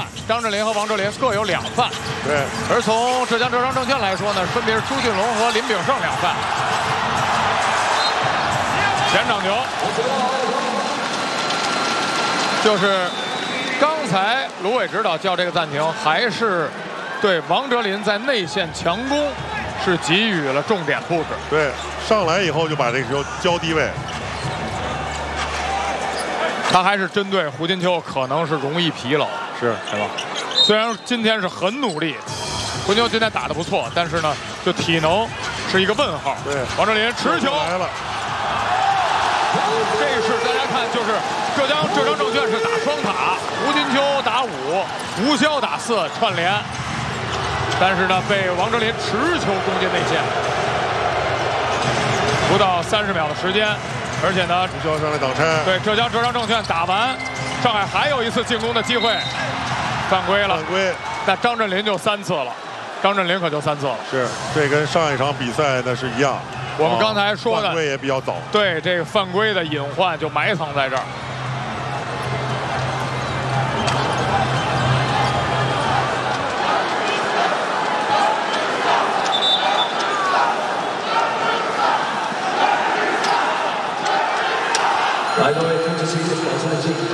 犯，张镇麟和王哲林各有2犯。 对， 而从浙江浙商证券来说呢，分别是朱俊龙和林炳胜2犯。前场球，就是刚才卢伟指导叫这个暂停，还是对王哲林在内线强攻是给予了重点布置。 对，上来以后就把这个球交低位。 他还是针对胡金秋可能是容易疲劳， 是吧？虽然今天是很努力，胡金秋今天打得不错，但是呢，就体能是一个问号。 对， 王哲林持球来了。 这是大家看，就是浙江证券是打双塔，胡金秋打5，吴潇打4串联，但是呢被王哲林持球攻进内线，不到30秒的时间，而且呢吴潇上来挡拆， 对浙江证券打完，上海还有一次进攻的机会，犯规了， 犯规， 那张镇麟就3次了，张镇麟可就3次了， 是这跟上一场比赛那是一样。 我们刚才说的犯规也比较早， 对这个犯规的隐患就埋藏在这儿。 来，各位看这是一个表现的进步。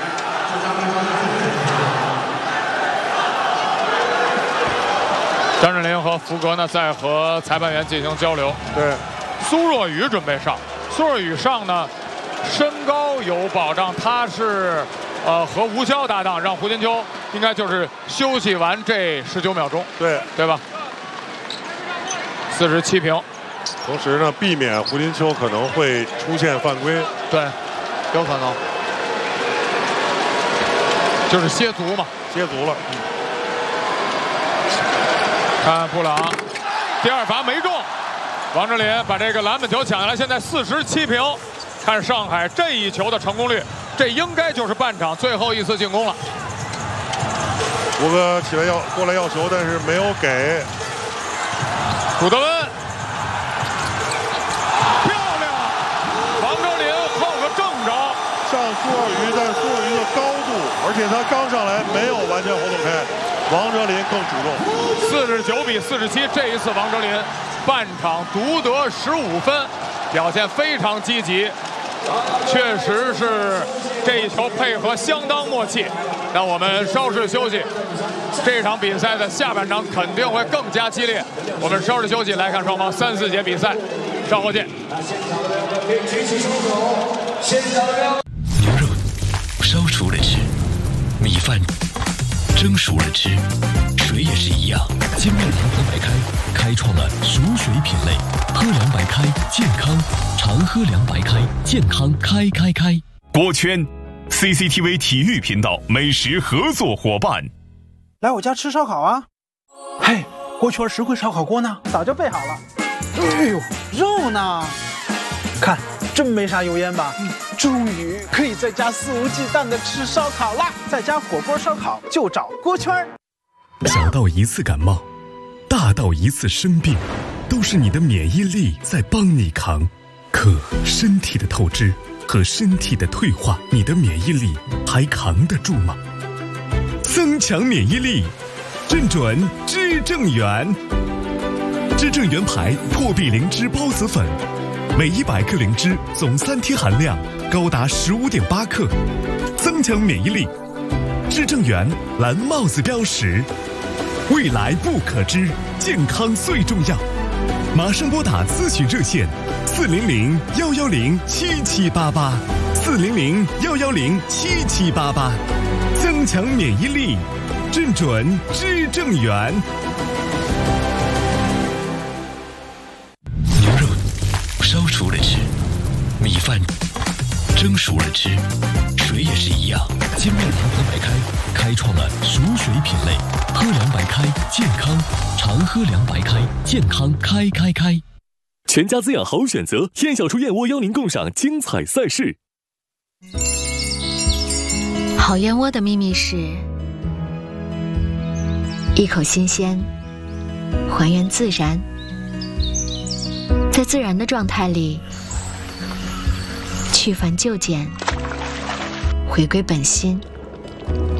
张镇麟和福格呢在和裁判员进行交流。 对， 苏若雨准备上，苏若雨上呢，身高有保障，他是和吴潇搭档，让胡金秋应该就是休息完这19秒钟，对吧？47平。 同时呢，避免胡金秋可能会出现犯规， 对，有可能，就是歇足嘛， 歇足了。 看布朗，第2罚没中，王哲林把这个篮板球抢下来，现在47平。看上海这一球的成功率，这应该就是半场最后一次进攻了。 胡歌起来过来要球，但是没有给。 古德温，漂亮！王哲林后个正着， 上苏若雨，但苏若雨的高度，而且他刚上来没有完全活动开。王哲林更主动 ，49比47。这一次王哲林半场独得15分，表现非常积极，确实是这一球配合相当默契。那我们稍事休息，这场比赛的下半场肯定会更加激烈。我们稍事休息，来看双方3、4节比赛，稍后见。 牛肉烧熟了吃，米饭蒸熟了吃，水也是一样。金麦郎喝白开，开创了熟水品类，喝凉白开，健康，常喝凉白开，健康开。 锅圈 CCTV 体育频道美食合作伙伴。 来我家吃烧烤啊！嘿，锅圈实惠烧烤锅呢？早就备好了。哎呦，肉呢？看，真没啥油烟吧？终于可以在家肆无忌惮的吃烧烤啦！在家火锅烧烤就找锅圈。 小到一次感冒，大到一次生病，都是你的免疫力在帮你扛。可身体的透支和身体的退化，你的免疫力还扛得住吗？增强免疫力，正准知正元。知正元牌破壁灵芝孢子粉，每100克灵芝总3天含量高达15.8克，增强免疫力。知正元蓝帽子标识，未来不可知，健康最重要。马上拨打咨询热线400-110-7788，400-110-7788，增强免疫力，正准知正元。牛肉烧熟了吃，米饭蒸熟了吃，水也是一样。金麦郎喝白开，开创了熟水品类，喝凉白开，健康，常喝凉白开，健康开。 全家滋养好选择，燕小厨燕窝邀您共赏精彩赛事。 好燕窝的秘密是一口新鲜，还原自然，在自然的状态里去繁就简，回归本心。